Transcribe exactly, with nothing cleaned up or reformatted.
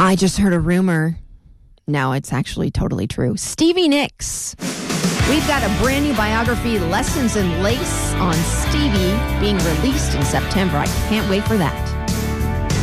I just heard a rumor. Now it's actually totally true. Stevie Nicks. We've got a brand new biography, Lessons in Lace, on Stevie, being released in September. I can't wait for that.